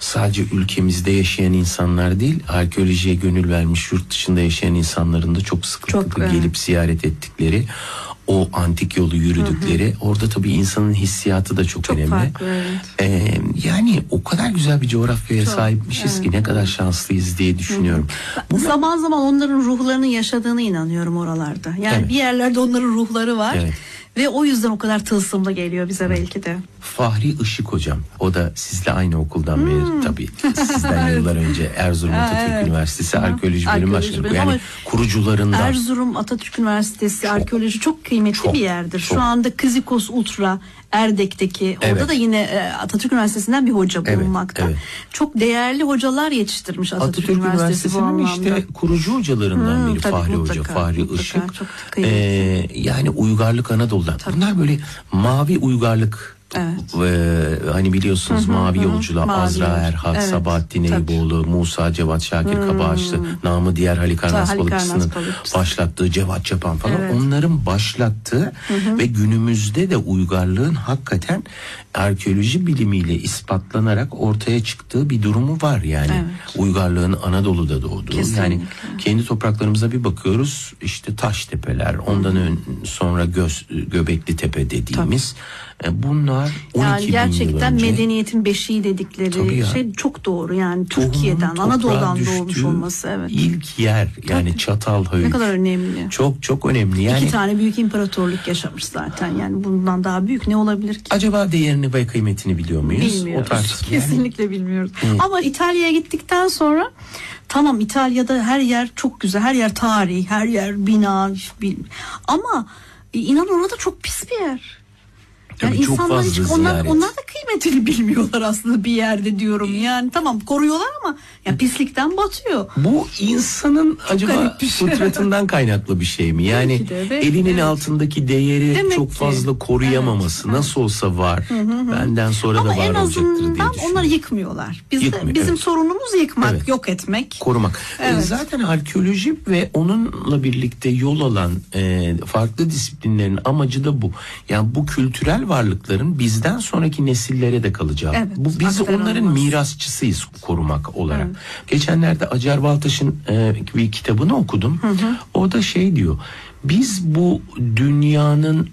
sadece ülkemizde yaşayan insanlar değil, arkeolojiye gönül vermiş yurt dışında yaşayan insanların da çok sıklıkla gelip ziyaret ettikleri, o antik yolu yürüdükleri, orada tabii insanın hissiyatı da çok önemli. Farklı, evet. Yani o kadar güzel bir coğrafyaya sahipmişiz ki ne kadar şanslıyız diye düşünüyorum. Zaman zaman onların ruhlarının yaşadığını inanıyorum oralarda. Yani bir yerlerde onların ruhları var. Evet. Ve o yüzden o kadar tılsımlı geliyor bize belki de. Fahri Işık hocam, o da sizle aynı okuldan beri tabii. Sizden yıllar önce Erzurum Atatürk Üniversitesi Arkeoloji Bölümü Başkanı. Yani kurucularından. Erzurum Atatürk Üniversitesi arkeoloji çok kıymetli bir yerdir. Şu anda Kizikos Ultra Erdek'teki orada da yine Atatürk Üniversitesi'nden bir hoca bulunmakta. Çok değerli hocalar yetiştirmiş Atatürk Üniversitesi bu anlamda. İşte kurucu hocalarından biri Fahri Hoca, Fahri Işık. Yani Uygarlık Anadolu'dan. Bunlar böyle mavi uygarlık. Hani biliyorsunuz mavi yolcular, Azra Erhak, Sabahattin Eyüboğlu, Musa Cevat Şakir Kabaağaçlı, namı diğer Halikarnas balıkçısının başlattığı, Cevat Çapan falan, onların başlattığı ve günümüzde de uygarlığın hakikaten arkeoloji bilimiyle ispatlanarak ortaya çıktığı bir durumu var yani. Uygarlığın Anadolu'da doğduğu. Kesinlikle. Yani kendi topraklarımıza bir bakıyoruz, işte Taştepeler, ondan sonra Göbekli Tepe dediğimiz bunlar 12 yani gerçekten bin yıl önce, medeniyetin beşiği dedikleri şey çok doğru yani. Türkiye'den, Anadolu'dan doğmuş olması. İlk yer yani Çatalhöyük. Ne kadar önemli. Çok çok önemli. Yani 2 tane büyük imparatorluk yaşamış zaten. Yani bundan daha büyük ne olabilir ki? Acaba değerini ve kıymetini biliyor muyuz? Bilmiyoruz. Kesinlikle bilmiyoruz. Ama İtalya'ya gittikten sonra tamam, İtalya'da her yer çok güzel. Her yer tarih, her yer bina. Ama inan orada çok pis bir yer. Yani tabii insanlar hiç onlar da kıymetini bilmiyorlar aslında bir yerde diyorum. Yani tamam koruyorlar ama yani pislikten batıyor. Bu insanın acaba fıtratından kaynaklı bir şey mi? Yani elinin altındaki değeri demek çok fazla koruyamaması nasıl olsa var. Benden sonra ama da var olacaktır diye düşünüyorum. Ama en azından onları yıkmıyorlar. Bizim sorunumuz yıkmak, yok etmek. Korumak. Zaten arkeoloji ve onunla birlikte yol alan farklı disiplinlerin amacı da bu. Yani bu kültürel varlıkların bizden sonraki nesillere de kalacağı. Biz onların mirasçısıyız korumak olarak. Geçenlerde Acar Baltaş'ın bir kitabını okudum. O da şey diyor. Biz bu dünyanın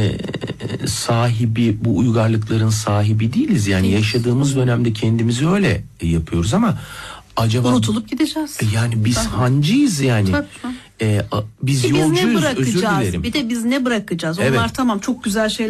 sahibi, bu uygarlıkların sahibi değiliz. Yani yaşadığımız dönemde kendimizi öyle yapıyoruz ama acaba unutulup gideceğiz. Yani biz hancıyız yani. Biz yolcuyuz, özür dilerim. Bir de biz ne bırakacağız? Onlar tamam çok güzel şeyler